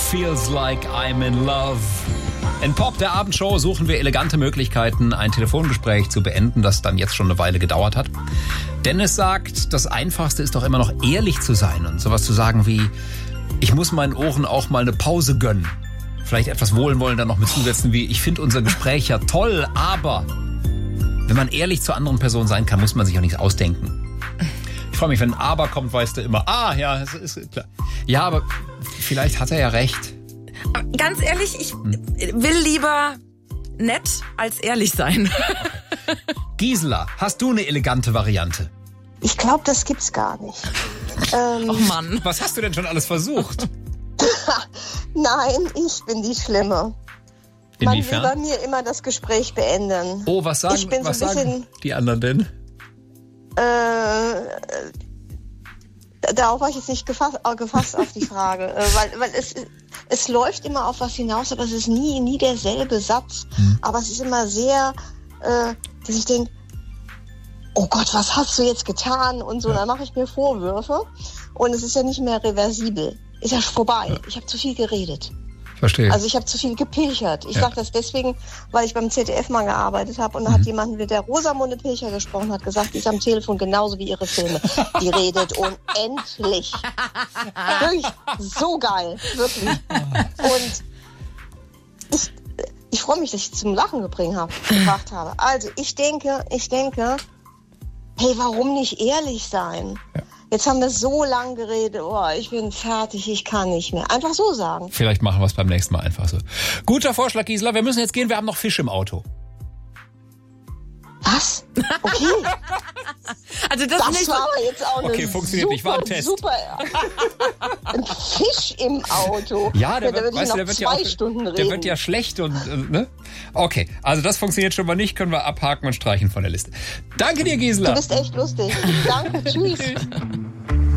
Feels Like I'm in Love. In Pop, der Abendshow, suchen wir elegante Möglichkeiten, ein Telefongespräch zu beenden, das dann jetzt schon eine Weile gedauert hat. Dennis sagt, das Einfachste ist doch immer noch ehrlich zu sein und sowas zu sagen wie, ich muss meinen Ohren auch mal eine Pause gönnen. Vielleicht etwas wohlwollender noch mit zusetzen wie, ich finde unser Gespräch ja toll, aber wenn man ehrlich zur anderen Person sein kann, muss man sich auch nichts ausdenken. Ich freue mich, wenn ein Aber kommt, weißt du immer, ja, das ist klar. Ja, aber vielleicht hat er ja recht. Ganz ehrlich, ich will lieber nett als ehrlich sein. Gisela, hast du eine elegante Variante? Ich glaube, das gibt's gar nicht. Oh Mann. Was hast du denn schon alles versucht? Nein, ich bin die Schlimme. Inwiefern? Man will bei mir immer das Gespräch beenden. Oh, was sagen, ich bin was so ein sagen die anderen denn? Darauf war ich jetzt nicht gefasst auf die Frage, weil es läuft immer auf was hinaus, aber es ist nie derselbe Satz. Aber es ist immer sehr, dass ich denke, oh Gott, was hast du jetzt getan? Und so, dann mache ich mir Vorwürfe und es ist ja nicht mehr reversibel. Ist ja vorbei. Ich habe zu viel geredet. Verstehe. Also ich habe zu viel gepilchert. Ich sage das deswegen, weil ich beim ZDF mal gearbeitet habe und da hat jemand mit der Rosamunde Pilcher gesprochen, hat gesagt, die ist am Telefon genauso wie ihre Filme. Die redet unendlich. Wirklich so geil, wirklich. Und ich freue mich, dass ich zum Lachen gebracht habe. Also ich denke, hey, warum nicht ehrlich sein? Ja. Jetzt haben wir so lang geredet, ich bin fertig, ich kann nicht mehr. Einfach so sagen. Vielleicht machen wir es beim nächsten Mal einfach so. Guter Vorschlag, Gisela. Wir müssen jetzt gehen, wir haben noch Fisch im Auto. Was? Okay. Also das war nicht aber jetzt auch okay, funktioniert nicht, war ein Test. Super. Ein Fisch im Auto. Ja, der wird ja schlecht und ne? Okay, also das funktioniert schon mal nicht, können wir abhaken und streichen von der Liste. Danke dir, Gisela. Du bist echt lustig. Danke, tschüss.